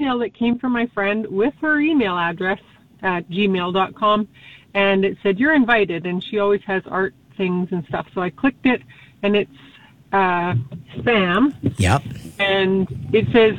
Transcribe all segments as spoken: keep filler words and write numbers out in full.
email that came from my friend with her email address at gmail dot com, and it said, you're invited, and she always has art things and stuff. So I clicked it, and it's uh, spam. Yep. And it says,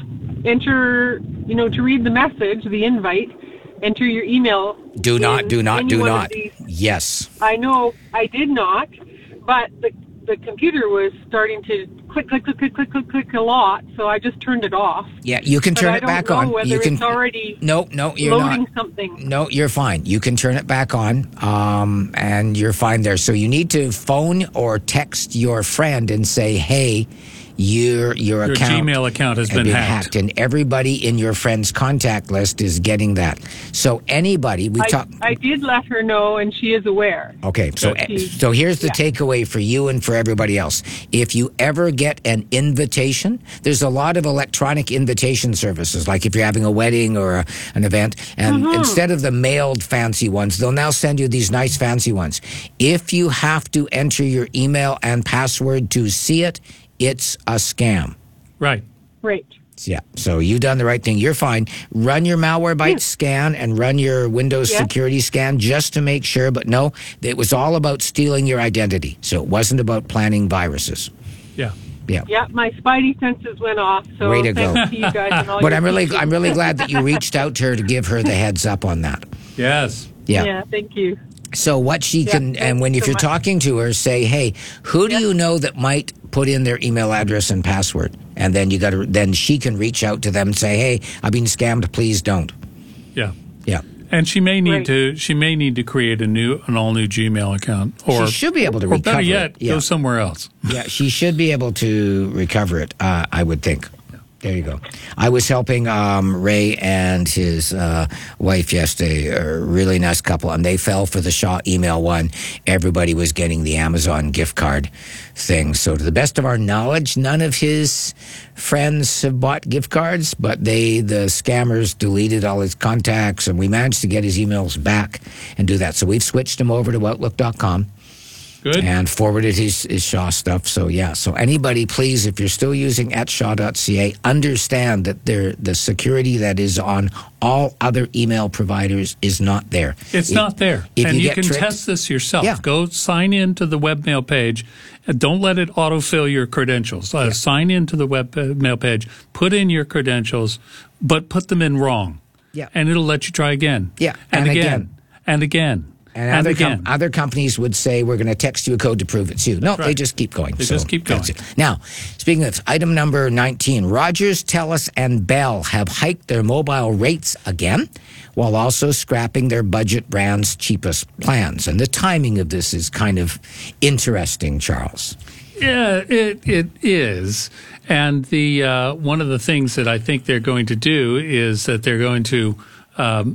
enter, you know, to read the message, the invite, enter your email. Do not, do not, do not. Yes. I know I did not, but the the computer was starting to click, click, click, click, click, click, click a lot, so I just turned it off. Yeah, you can turn it back on. I don't know whether you can, it's already no, no, you're loading not. something. No, you're fine. You can turn it back on, um, and you're fine there. So you need to phone or text your friend and say, hey, Your your, your account Gmail account has been, been hacked. hacked, and everybody in your friend's contact list is getting that. So anybody we I, talk. I did let her know, and she is aware. Okay, so so here's the yeah. takeaway for you and for everybody else. If you ever get an invitation, there's a lot of electronic invitation services, like if you're having a wedding or a, an event, and mm-hmm. instead of the mailed fancy ones, they'll now send you these nice fancy ones. If you have to enter your email and password to see it, it's a scam. Right. Right. Yeah. So you've done the right thing. You're fine. Run your Malwarebytes yeah. scan and run your Windows yeah. security scan just to make sure. But no, it was all about stealing your identity. So it wasn't about planning viruses. Yeah. Yeah. Yeah. My spidey senses went off. So way to go. thanks to you guys and all but your I'm really, teaching. I'm really glad that you reached out to her to give her the heads up on that. Yes. Yeah. Yeah. Thank you. So what she yeah, can, and when if so you're much. talking to her, say, hey, who do yeah. you know that might put in their email address and password? And then you got to, then she can reach out to them and say, hey, I've been scammed. Please don't. Yeah. Yeah. And she may need right. to, she may need to create a new, an all new Gmail account, or she should be able to or recover better yet, it. Yeah. go somewhere else. Yeah, she should be able to recover it. Uh, I would think. There you go. I was helping um, Ray and his uh, wife yesterday, a really nice couple, and they fell for the Shaw email one. Everybody was getting the Amazon gift card thing. So to the best of our knowledge, none of his friends have bought gift cards, but they, the scammers, deleted all his contacts, and we managed to get his emails back and do that. So we've switched him over to Outlook dot com. Good. And forwarded his, his Shaw stuff. So, yeah. So, anybody, please, if you're still using at shaw dot c a, understand that there, the security that is on all other email providers is not there. It's if, not there. If and you, you get can tricked, test this yourself. Yeah. Go sign in to the webmail page. And don't let it autofill your credentials. Uh, yeah. Sign into the webmail page. Put in your credentials, but put them in wrong. Yeah. And it'll let you try again. Yeah. And, and again, again. And again. And, and other, again. com- other companies would say, we're going to text you a code to prove it's you. No, right. they just keep going. They so just keep going. Now, speaking of item number nineteen, Rogers, TELUS, and Bell have hiked their mobile rates again, while also scrapping their budget brand's cheapest plans. And the timing of this is kind of interesting, Charles. Yeah, it it is. And the uh, one of the things that I think they're going to do is that they're going to Um,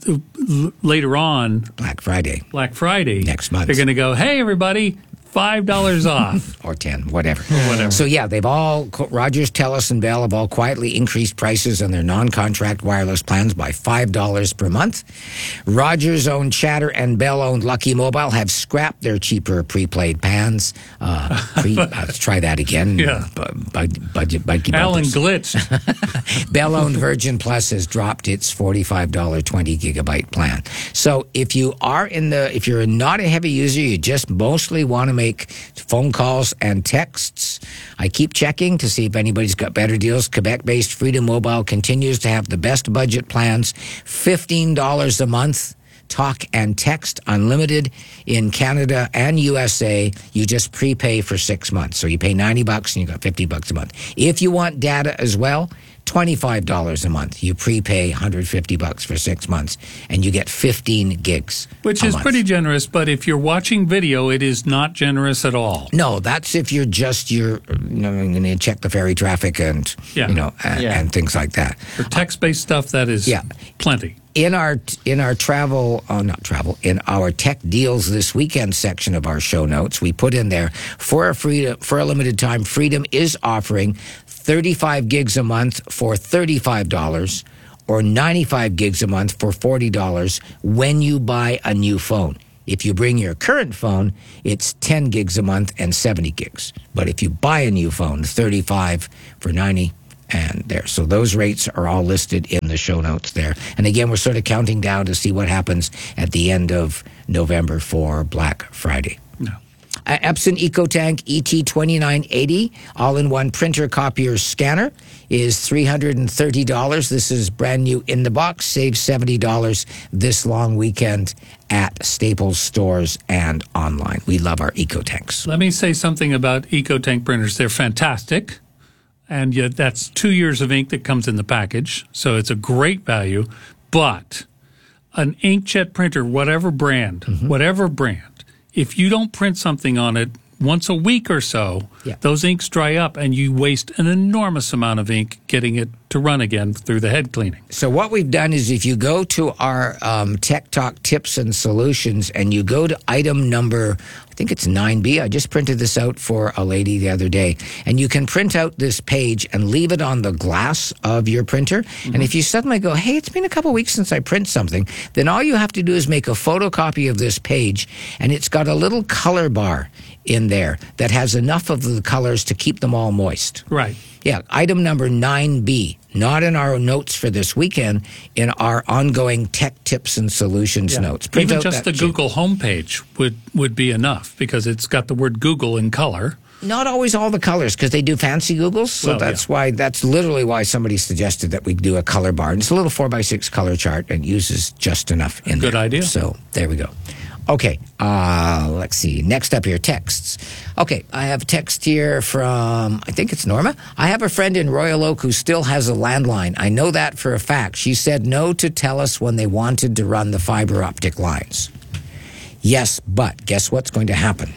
later on, Black Friday, Black Friday next month, they're going to go, hey, everybody, five dollars off. Or ten, whatever. whatever. So, yeah, they've all, Rogers, TELUS, and Bell have all quietly increased prices on their non-contract wireless plans by five dollars per month. Rogers-owned Chatter and Bell-owned Lucky Mobile have scrapped their cheaper prepaid plans. Uh, pre, uh, let's try that again. Yeah. Budget, budget, budget. Alan glitched. Bell-owned Virgin Plus has dropped its forty-five dollars twenty gigabyte plan. So if you are in the, if you're not a heavy user, you just mostly want to make phone calls and texts. I keep checking to see if anybody's got better deals. Quebec-based Freedom Mobile continues to have the best budget plans, fifteen dollars a month. Talk and text unlimited in Canada and U S A. You just prepay for six months. So you pay ninety bucks and you got fifty bucks a month. If you want data as well, twenty-five dollars a month. You prepay one hundred fifty bucks for six months and you get fifteen gigs. Which a is month. pretty generous, but if you're watching video, it is not generous at all. No, that's if you're just, you're, you know, going to check the ferry traffic and, yeah. you know, and, yeah. and things like that. For text-based stuff, that is yeah. plenty. In our in our travel, oh, not travel, in our tech deals this weekend section of our show notes, we put in there for a freedom for a limited time. Freedom is offering thirty-five gigs a month for thirty-five dollars, or ninety-five gigs a month for forty dollars when you buy a new phone. If you bring your current phone, it's ten gigs a month and seventy gigs. But if you buy a new phone, thirty-five for ninety. and there. So those rates are all listed in the show notes there. And again, we're sort of counting down to see what happens at the end of November for Black Friday. No. Uh, Epson EcoTank E T twenty-nine eighty all-in-one printer, copier, scanner is three hundred thirty dollars. This is brand new in the box. Save seventy dollars this long weekend at Staples stores and online. We love our EcoTanks. Let me say something about EcoTank printers. They're fantastic, and yet that's two years of ink that comes in the package, so it's a great value. But an inkjet printer, whatever brand, mm-hmm. whatever brand, if you don't print something on it once a week or so, yeah. those inks dry up and you waste an enormous amount of ink getting it to run again through the head cleaning. So what we've done is if you go to our um, Tech Talk Tips and Solutions and you go to item number, I think it's nine B. I just printed this out for a lady the other day. And you can print out this page and leave it on the glass of your printer. Mm-hmm. And if you suddenly go, hey, it's been a couple weeks since I print something, then all you have to do is make a photocopy of this page, and it's got a little color bar in there that has enough of the colors to keep them all moist. Right. Yeah, item number nine B, not in our notes for this weekend, in our ongoing Tech Tips and Solutions yeah. notes. Print Even just the sheet. Google homepage would, would be enough because it's got the word Google in color. Not always all the colors because they do fancy Googles, so well, that's yeah. why that's literally why somebody suggested that we do a color bar. And it's a little four by six color chart and uses just enough in Good there. idea. So there we go. Okay, uh, let's see. Next up here, texts. Okay, I have a text here from, I think it's Norma. I have a friend in Royal Oak who still has a landline. I know that for a fact. She said no to TELUS when they wanted to run the fiber optic lines. Yes, but guess what's going to happen?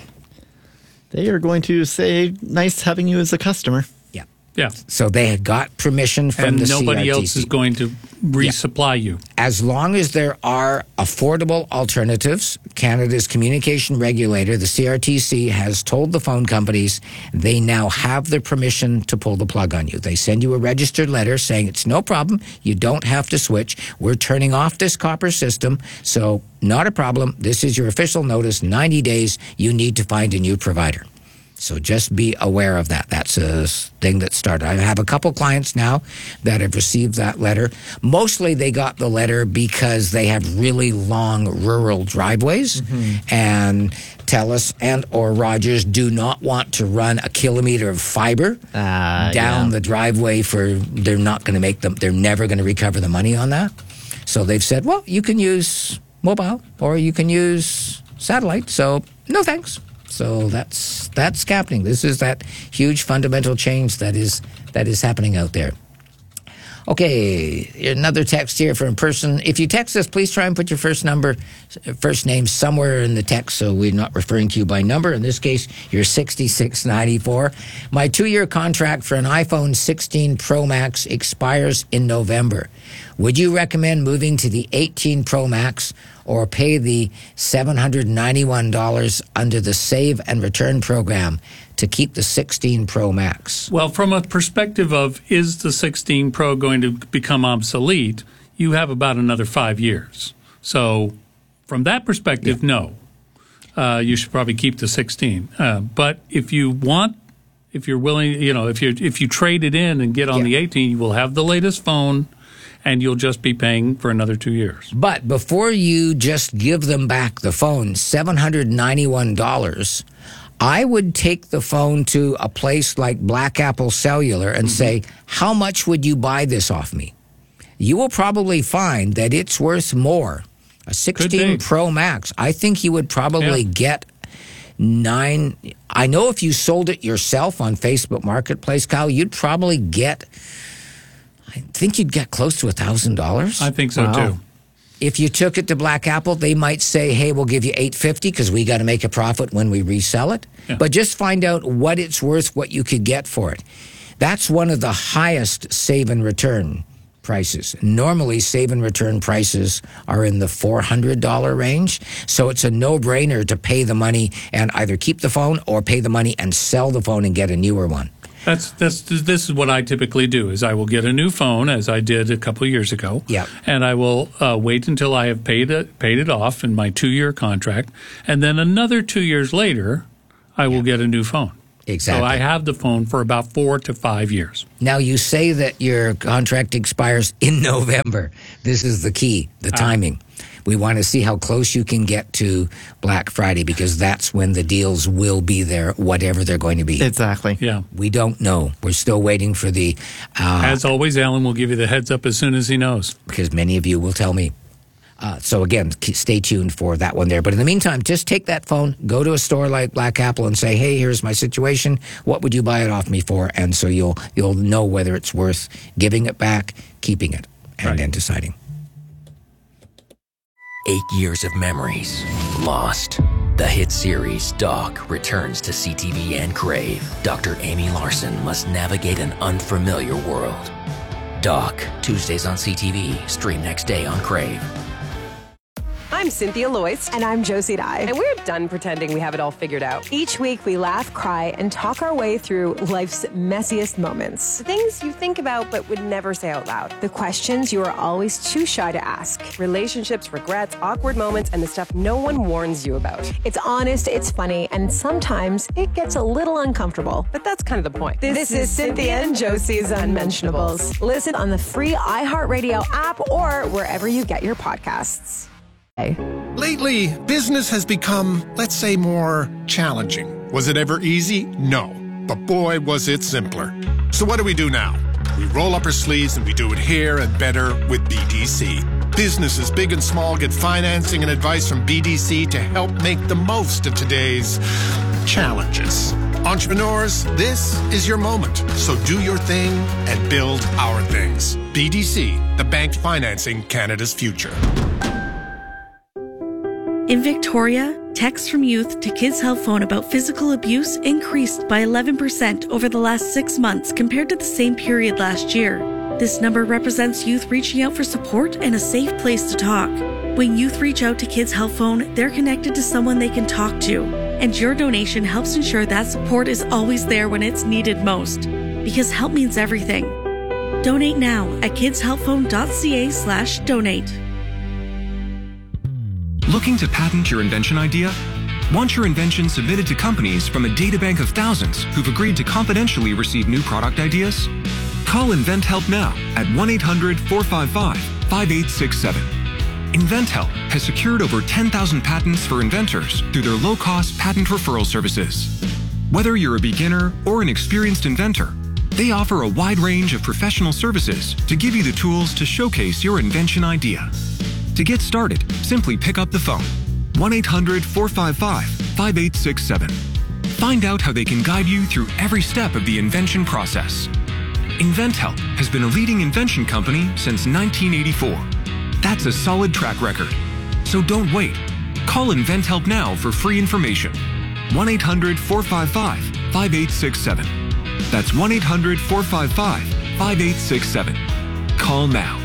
They are going to say, nice having you as a customer. Yeah. Yeah. So they had got permission from and the nobody C R T C. else is going to resupply yeah. you. As long as there are affordable alternatives, Canada's communication regulator, the C R T C, has told the phone companies they now have the permission to pull the plug on you. They send you a registered letter saying it's no problem. You don't have to switch. We're turning off this copper system, so not a problem. This is your official notice. ninety days, you need to find a new provider. So just be aware of that. That's a thing that started. I have a couple clients now that have received that letter. Mostly they got the letter because they have really long rural driveways, mm-hmm. and TELUS and or Rogers do not want to run a kilometer of fiber uh, down yeah. the driveway for, they're not going to make them, they're never going to recover the money on that. So they've said, well, you can use mobile or you can use satellite. So no thanks. So that's that's happening. This is that huge fundamental change that is that is happening out there. Okay, another text here from a person. If you text us, please try and put your first number, first name somewhere in the text so we're not referring to you by number. In this case, you're sixty-six ninety-four. My two-year contract for an iPhone sixteen Pro Max expires in November. Would you recommend moving to the eighteen Pro Max or pay the seven hundred ninety-one dollars under the Save and Return program to keep the sixteen Pro Max? Well, from a perspective of is the sixteen Pro going to become obsolete, you have about another five years. So from that perspective, yeah. no. Uh, you should probably keep the sixteen. Uh, but if you want, if you're willing, you know, if you if you trade it in and get on yeah. the eighteen, you will have the latest phone, and you'll just be paying for another two years. But before you just give them back the phone, seven hundred ninety-one dollars, I would take the phone to a place like Black Apple Cellular and mm-hmm. say, how much would you buy this off me? You will probably find that it's worth more. A sixteen Pro Max, I think you would probably yeah. get nine. I know if you sold it yourself on Facebook Marketplace, Kyle, you'd probably get, I think you'd get close to one thousand dollars. I think so, wow. too. If you took it to Black Apple, they might say, hey, we'll give you eight hundred fifty dollars because we got to make a profit when we resell it. Yeah. But just find out what it's worth, what you could get for it. That's one of the highest save and return prices. Normally, save and return prices are in the four hundred dollars range. So it's a no-brainer to pay the money and either keep the phone or pay the money and sell the phone and get a newer one. That's that's this is what I typically do. Is I will get a new phone, as I did a couple of years ago. Yeah. And I will uh, wait until I have paid it paid it off in my two year contract, and then another two years later, I will yeah. get a new phone. Exactly. So I have the phone for about four to five years. Now, you say that your contract expires in November. This is the key, the timing. We want to see how close you can get to Black Friday, because that's when the deals will be there, whatever they're going to be. Exactly. Yeah. We don't know. We're still waiting for the... Uh, As always, Alan will give you the heads up as soon as he knows. because many of you will tell me. Uh, so again, k- stay tuned for that one there. But in the meantime, just take that phone, go to a store like Black Apple and say, hey, here's my situation. What would you buy it off me for? And so you'll you'll know whether it's worth giving it back, keeping it, and Right. then deciding. Eight years of memories lost. The hit series Doc returns to C T V and Crave. Doctor Amy Larson must navigate an unfamiliar world. Doc, Tuesdays on C T V, stream next day on Crave. I'm Cynthia Loyce. And I'm Josie Dye. And we're done pretending we have it all figured out. Each week we laugh, cry, and talk our way through life's messiest moments. The things you think about but would never say out loud. The questions you are always too shy to ask. Relationships, regrets, awkward moments, and the stuff no one warns you about. It's honest, it's funny, and sometimes it gets a little uncomfortable. But that's kind of the point. This, is Cynthia and Josie's Unmentionables. Listen on the free iHeartRadio app or wherever you get your podcasts. Lately, business has become, let's say, more challenging. Was it ever easy? No. But boy, was it simpler. So what do we do now? We roll up our sleeves and we do it here and better with B D C. Businesses big and small get financing and advice from B D C to help make the most of today's challenges. Entrepreneurs, this is your moment. So do your thing and build our things. B D C, the bank financing Canada's future. In Victoria, texts from youth to Kids Help Phone about physical abuse increased by eleven percent over the last six months compared to the same period last year. This number represents youth reaching out for support and a safe place to talk. When youth reach out to Kids Help Phone, they're connected to someone they can talk to. And your donation helps ensure that support is always there when it's needed most. Because help means everything. Donate now at kidshelpphone.ca slash donate. Looking to patent your invention idea? Want your invention submitted to companies from a databank of thousands who've agreed to confidentially receive new product ideas? Call InventHelp now at one eight hundred four five five five eight six seven. InventHelp has secured over ten thousand patents for inventors through their low-cost patent referral services. Whether you're a beginner or an experienced inventor, they offer a wide range of professional services to give you the tools to showcase your invention idea. To get started, simply pick up the phone, one eight hundred four five five five eight six seven. Find out how they can guide you through every step of the invention process. InventHelp has been a leading invention company since nineteen eighty-four. That's a solid track record. So don't wait. Call InventHelp now for free information. one eight hundred four five five five eight six seven. That's one eight hundred four five five five eight six seven. Call now.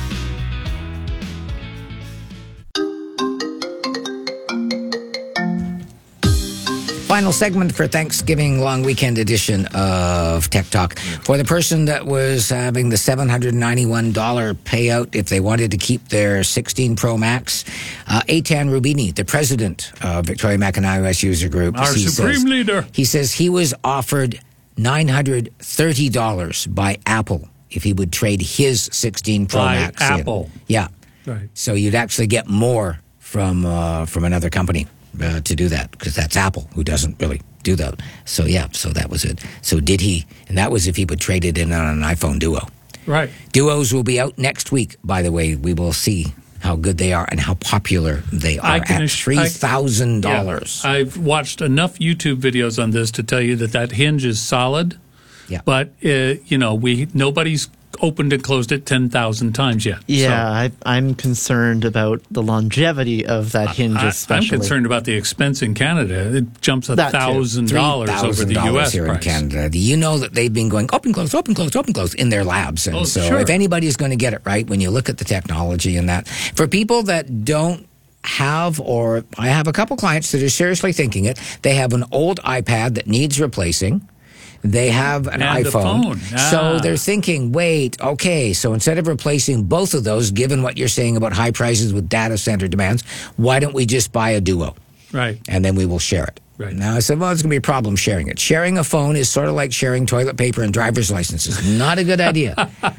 Final segment for Thanksgiving long weekend edition of Tech Talk. For the person that was having the seven hundred ninety-one dollars payout if they wanted to keep their sixteen Pro Max, uh, Eitan Rubini, the president of Victoria Mac and iOS User Group, Our he supreme says, leader. He says he was offered nine hundred thirty dollars by Apple if he would trade his sixteen Pro By Max Apple. in. Yeah. Right. So you'd actually get more from uh, from another company. Uh, to do that, because that's Apple, who doesn't really do that. So, yeah, so that was it. So did he, and that was if he would trade it in on an iPhone Duo. Right. Duos will be out next week, by the way. We will see how good they are and how popular they are I can at ass- three thousand dollars. Yeah, I've watched enough YouTube videos on this to tell you that that hinge is solid. Yeah. But, uh, you know, we nobody's opened and closed it ten thousand times yet. Yeah, So I, I'm concerned about the longevity of that hinge, I, I'm especially. concerned about the expense in Canada. It jumps a That too. thousand dollars over the U S here price. in Canada. Do you know that they've been going open, close, open, close, open, close in their labs? And Oh, so sure. if anybody's going to get it right, when you look at the technology and that, for people that don't have, or I have a couple clients that are seriously thinking it, they have an old iPad that needs replacing. They have an And the iPhone. phone. Ah. So they're thinking, wait, okay, so instead of replacing both of those, given what you're saying about high prices with data center demands, why don't we just buy a Duo? Right. And then we will share it. Right. Now, I said, well, it's going to be a problem sharing it. Sharing a phone is sort of like sharing toilet paper and driver's licenses. Not a good idea.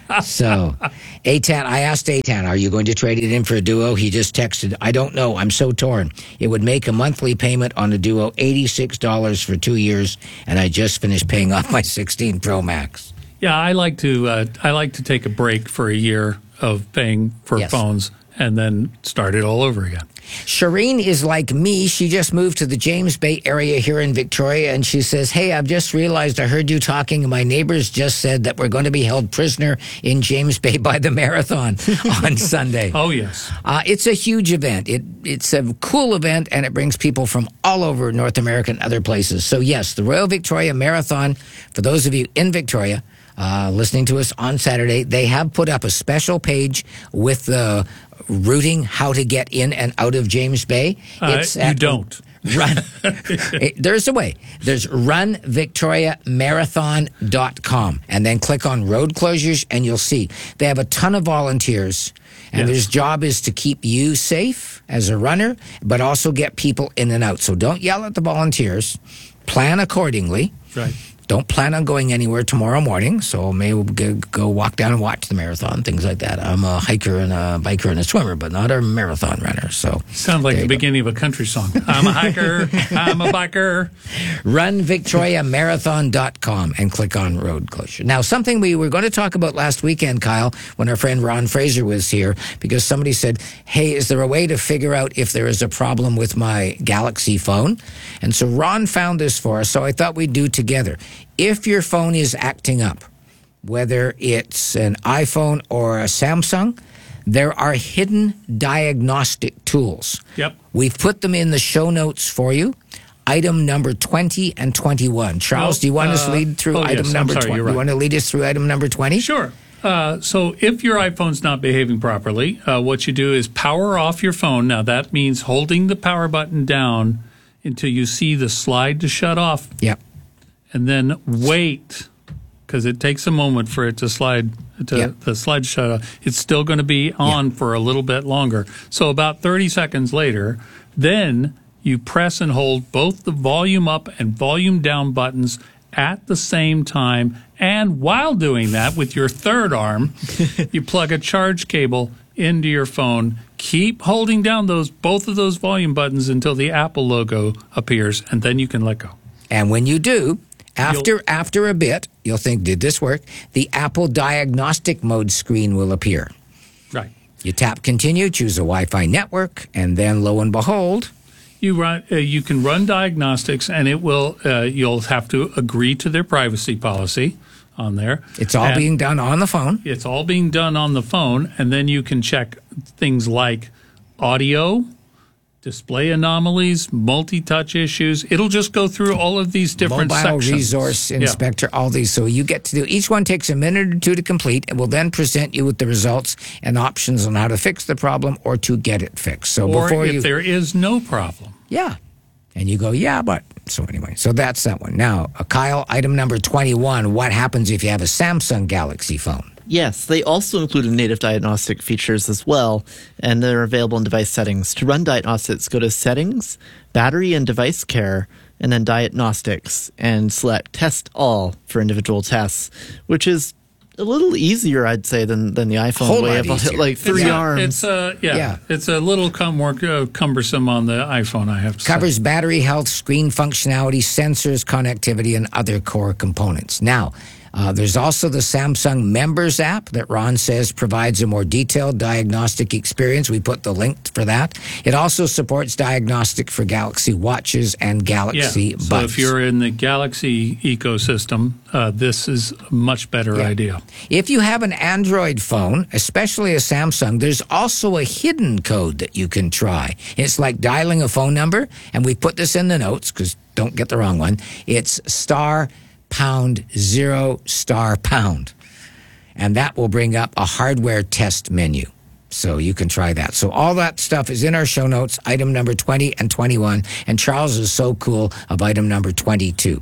So, Eitan, I asked Eitan, are you going to trade it in for a Duo? He just texted, I don't know. I'm so torn. It would make a monthly payment on a Duo eighty-six dollars for two years, and I just finished paying off my sixteen Pro Max. Yeah, I like to uh, I like to take a break for a year of paying for Yes. phones and then start it all over again. Shireen is like me. She just moved to the James Bay area here in Victoria, and she says, hey, I've just realized I heard you talking, and my neighbors just said that we're going to be held prisoner in James Bay by the Marathon on Sunday. Oh, yes. Uh, it's a huge event. It, it's a cool event, and it brings people from all over North America and other places. So, yes, the Royal Victoria Marathon, for those of you in Victoria, Uh, listening to us on Saturday, they have put up a special page with the routing, how to get in and out of James Bay. Uh, you at don't. Run. It- there's a way. There's run victoria marathon dot com, and then click on road closures, and you'll see they have a ton of volunteers. And Yes. their job is to keep you safe as a runner, but also get people in and out. So don't yell at the volunteers. Plan accordingly. Right. Don't plan on going anywhere tomorrow morning, so maybe we'll go, go walk down and watch the marathon, things like that. I'm a hiker and a biker and a swimmer, but not a marathon runner. So Sounds like there the you go. beginning of a country song. I'm a hiker. I'm a biker. run victoria marathon dot com and click on road closure. Now, something we were going to talk about last weekend, Kyle, when our friend Ron Fraser was here, because somebody said, hey, is there a way to figure out if there is a problem with my Galaxy phone? And so Ron found this for us, so I thought we'd do together. If your phone is acting up, whether it's an iPhone or a Samsung, there are hidden diagnostic tools. Yep. We've put them in the show notes for you. Item number twenty and twenty-one. Charles, Well, do you want us to uh, lead through oh, item yes, I'm number sorry, twenty? you're You right. want to lead us through item number twenty? Sure. Uh, so if your iPhone's not behaving properly, uh, what you do is power off your phone. Now, that means holding the power button down until you see the slide to shut off, Yep. and then wait, because it takes a moment for it to slide to Yeah. the slide shut off. It's still going to be on Yeah. for a little bit longer. So about thirty seconds later, then you press and hold both the volume up and volume down buttons at the same time. And while doing that with your third arm, you plug a charge cable into your phone. Keep holding down those both of those volume buttons until the Apple logo appears, and then you can let go. And when you do, after after a bit, you'll think, did this work? The Apple diagnostic mode screen will appear. Right. You tap continue, choose a Wi-Fi network, and then lo and behold, You run. Uh, you can run diagnostics, and it will. Uh, you'll have to agree to their privacy policy on there. it's all And being done on the phone. It's all being done on the phone, and then you can check things like audio, display anomalies, multi-touch issues. It'll just go through all of these different Mobile sections. Resource Yeah. Inspector, all these. So you get to do, each one takes a minute or two to complete, and will then present you with the results and options on how to fix the problem or to get it fixed. So Or before if you, there is no problem. yeah. And you go, yeah, but. So anyway, so that's that one. Now, uh, Kyle, item number twenty-one, what happens if you have a Samsung Galaxy phone? Yes, they also include native diagnostic features as well, and they're available in device settings. To run diagnostics, go to Settings, Battery and Device Care, and then Diagnostics, and select Test All for individual tests, which is a little easier, I'd say, than, than the iPhone Whole way lot of easier. like three it's a, arms. It's a yeah, Yeah. It's a little cum- more uh, cumbersome on the iPhone. I have to say. Covers battery health, screen functionality, sensors, connectivity, and other core components. Now, uh, there's also the Samsung Members app that Ron says provides a more detailed diagnostic experience. We put the link for that. It also supports diagnostic for Galaxy watches and Galaxy Yeah. Buds. So if you're in the Galaxy ecosystem, uh, this is a much better Yeah. idea. If you have an Android phone, especially a Samsung, there's also a hidden code that you can try. It's like dialing a phone number, and we put this in the notes because don't get the wrong one. It's star pound zero star pound. And that will bring up a hardware test menu. So you can try that. So all that stuff is in our show notes, item number twenty and twenty-one. And Charles is so cool of item number twenty-two.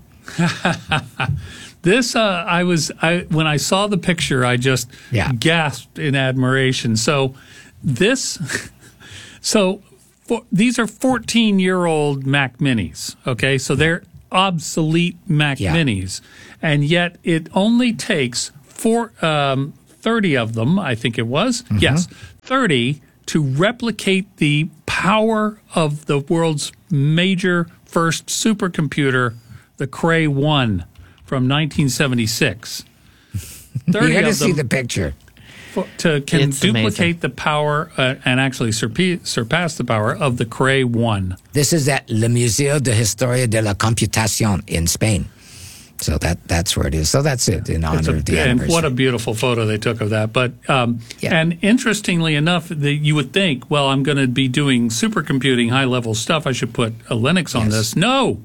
This, uh, I was, I when I saw the picture, I just Yeah. gasped in admiration. So, this, so for, these are fourteen-year-old Mac Minis, okay? So they're obsolete Mac Yeah. Minis. And yet it only takes four, um, thirty of them, I think it was. Mm-hmm. Yes, thirty to replicate the power of the world's major first supercomputer, the Cray one from nineteen seventy-six. thirty You got to of see them the picture. for, to can It's duplicate amazing. the power uh, and actually surpe- surpass the power of the Cray one. This is at Le Museo de Historia de la Computación in Spain. So that that's where it is. So that's it in honor It's a- of the and anniversary. what a beautiful photo they took of that. But um, Yeah. and interestingly enough, the, you would think, well, I'm going to be doing supercomputing, high level stuff. I should put a Linux on Yes. this. No.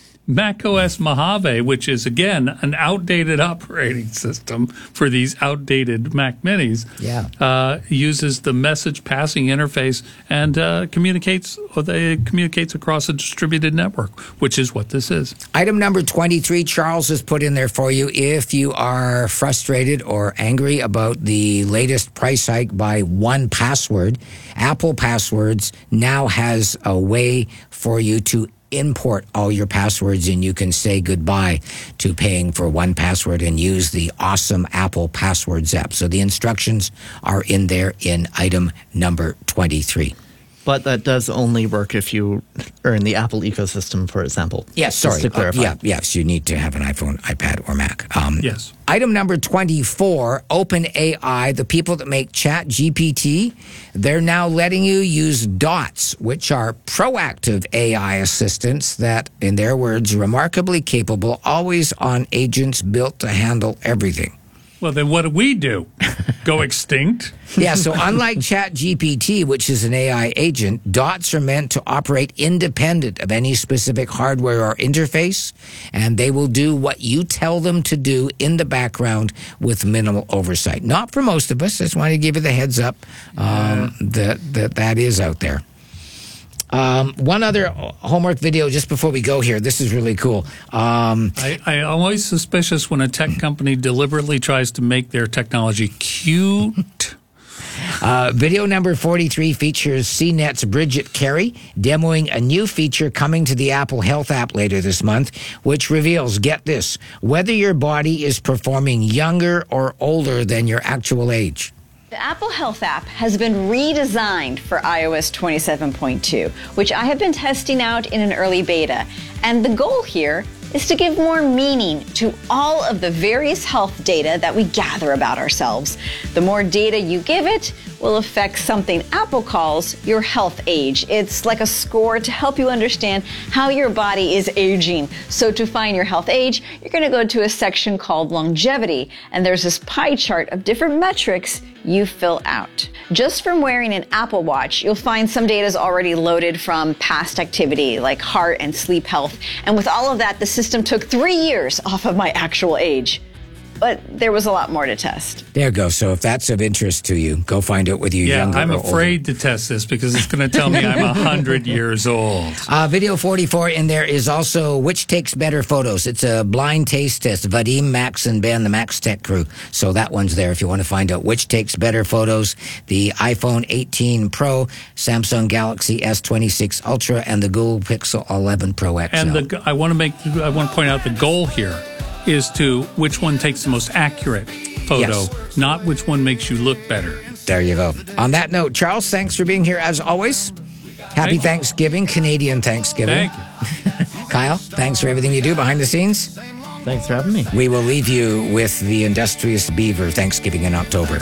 macOS Mojave, which is, again, an outdated operating system for these outdated Mac Minis, Yeah. uh, uses the message passing interface and uh, communicates or they communicates across a distributed network, which is what this is. Item number twenty-three, Charles has put in there for you. If you are frustrated or angry about the latest price hike by one password, Apple Passwords now has a way for you to import all your passwords, and you can say goodbye to paying for one password and use the awesome Apple Passwords app. So the instructions are in there in item number twenty-three. But that does only work if you are in the Apple ecosystem, for example. Yes, sorry. Just to clarify. Uh, yeah, yes, you need to have an iPhone, iPad, or Mac. Um, Yes. Item number twenty-four, OpenAI, the people that make ChatGPT, they're now letting you use Dots, which are proactive A I assistants that, in their words, remarkably capable, always on agents built to handle everything. Well, then what do we do? Go extinct? Yeah, so unlike ChatGPT, which is an A I agent, Dots are meant to operate independent of any specific hardware or interface, and they will do what you tell them to do in the background with minimal oversight. Not for most of us. I just wanted to give you the heads up um, that, that that is out there. Um, one other homework video just before we go here. This is really cool. Um, I, I'm always suspicious when a tech company deliberately tries to make their technology cute. Uh, video number forty-three features C NET's Bridget Carey demoing a new feature coming to the Apple Health app later this month, which reveals, get this, whether your body is performing younger or older than your actual age. The Apple Health app has been redesigned for i O S twenty-seven point two, which I have been testing out in an early beta. And the goal here is to give more meaning to all of the various health data that we gather about ourselves. The more data you give it will affect something Apple calls your health age. It's like a score to help you understand how your body is aging. So to find your health age, you're going to go to a section called longevity, and there's this pie chart of different metrics you fill out. Just from wearing an Apple Watch, you'll find some data is already loaded from past activity like heart and sleep health. And with all of that, the system took three years off of my actual age. But there was a lot more to test. There you go. So if that's of interest to you, go find out whether you're Yeah, younger I'm or older. afraid to test this because it's going to tell me I'm one hundred years old. Uh, video forty-four in there is also which takes better photos. It's a blind taste test. Vadim, Max, and Ben, the Max Tech crew. So that one's there if you want to find out which takes better photos. The iPhone eighteen Pro, Samsung Galaxy S twenty-six Ultra, and the Google Pixel eleven Pro X L. And the, I want to make, I want to point out the goal here is to which one takes the most accurate photo, Yes. not which one makes you look better. There you go. On that note, Charles, thanks for being here as always. Happy Thank- Thanksgiving, Canadian Thanksgiving. Thank you. Kyle, thanks for everything you do behind the scenes. Thanks for having me. We will leave you with the Industrious Beaver Thanksgiving in October.